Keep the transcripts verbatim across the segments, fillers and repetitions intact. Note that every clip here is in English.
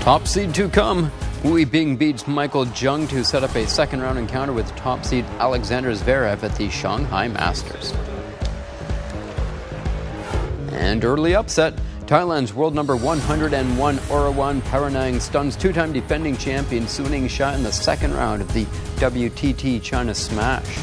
Top seed to come. Wu Bing beats Michael Jung to set up a second-round encounter with top seed Alexander Zverev at the Shanghai Masters. And early upset. Thailand's world number one hundred one Orawan Paranang stuns two-time defending champion Suning Shah in the second round of the W T T China Smash.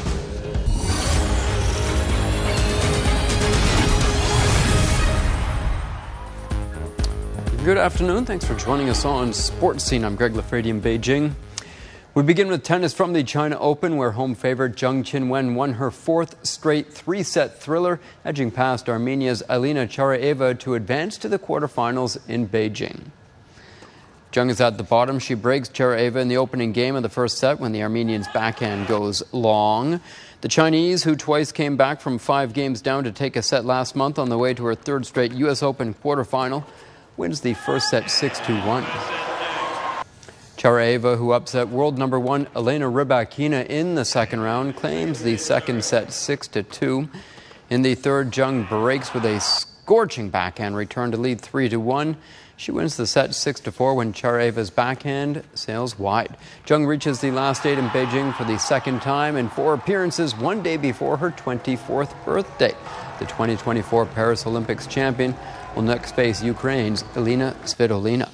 Good afternoon. Thanks for joining us on Sports Scene. I'm Greg Lafredi in Beijing. We begin with tennis from the China Open, where home favorite Zheng Qinwen won her fourth straight three-set thriller, edging past Armenia's Elina Charaeva to advance to the quarterfinals in Beijing. Zheng is at the bottom. She breaks Charaeva in the opening game of the first set when the Armenian's backhand goes long. The Chinese, who twice came back from five games down to take a set last month on the way to her third straight U S Open quarterfinal, wins the first set six to one. Charaeva, who upset world number one Elena Rybakina in the second round, claims the second set six to two. In the third, Zheng breaks with a scorching backhand return to lead three to one. She wins the set six to four when Charaeva's backhand sails wide. Zheng reaches the last eight in Beijing for the second time in four appearances, one day before her twenty-fourth birthday. The twenty twenty-four Paris Olympics champion will next face Ukraine's Elina Svitolina.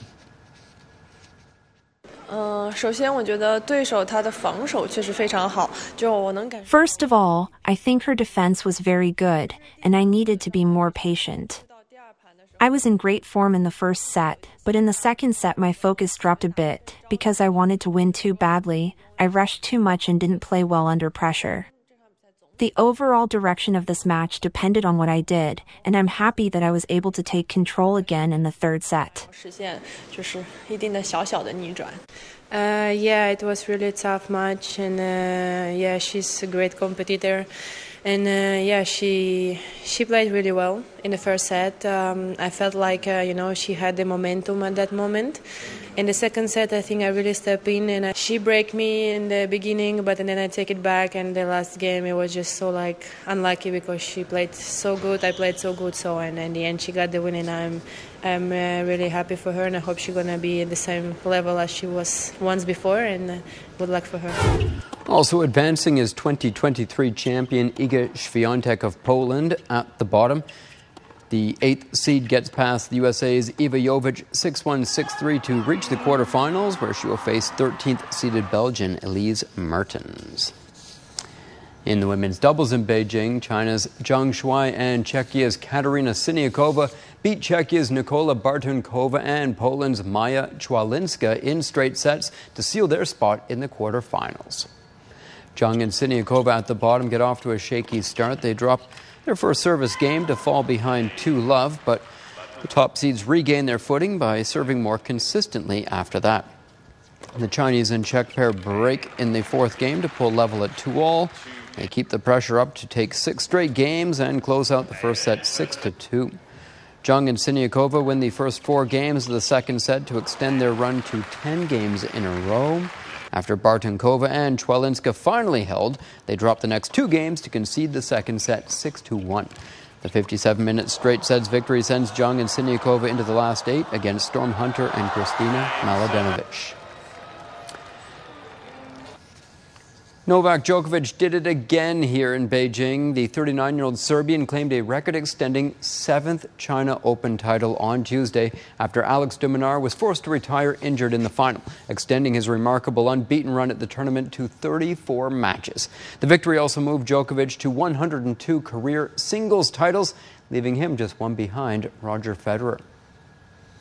First of all, I think her defense was very good, and I needed to be more patient. I was in great form in the first set, but in the second set my focus dropped a bit. Because I wanted to win too badly, I rushed too much and didn't play well under pressure. The overall direction of this match depended on what I did, and I'm happy that I was able to take control again in the third set. Uh, yeah, it was really a tough match, and uh, yeah, she's a great competitor, and uh, yeah, she she played really well in the first set. Um, I felt like uh, you know she had the momentum at that moment. In the second set, I think I really stepped in, and uh, she broke me in the beginning, but then I take it back, and the last game it was just so like unlucky because she played so good, I played so good, so and in the end she got the win, and I'm I'm uh, really happy for her, and I hope she's gonna be at the same level as she was once before, and uh, good luck for her. Also advancing is twenty twenty-three champion Iga Świątek of Poland at the bottom. The eighth seed gets past the U S A's Iva Jovic six one, six three to reach the quarterfinals, where she will face thirteenth seeded Belgian Elise Mertens. In the women's doubles in Beijing, China's Zhang Shuai and Czechia's Katarina Siniakova beat Czechia's Nikola Bartunkova and Poland's Maja Chwalinska in straight sets to seal their spot in the quarterfinals. Zhang and Siniakova at the bottom get off to a shaky start. They drop their first service game to fall behind two love, but the top seeds regain their footing by serving more consistently after that. The Chinese and Czech pair break in the fourth game to pull level at two all. They keep the pressure up to take six straight games and close out the first set six to two. Zhang and Siniakova win the first four games of the second set to extend their run to ten games in a row. After Bartunkova and Chwalinska finally held, they dropped the next two games to concede the second set six to one. The fifty-seven minute straight sets victory sends Zhang and Siniakova into the last eight against Storm Hunter and Kristina Mladenovic. Novak Djokovic did it again here in Beijing. The thirty-nine-year-old Serbian claimed a record-extending seventh China Open title on Tuesday after Alex de Minaur was forced to retire injured in the final, extending his remarkable unbeaten run at the tournament to thirty-four matches. The victory also moved Djokovic to one hundred two career singles titles, leaving him just one behind Roger Federer.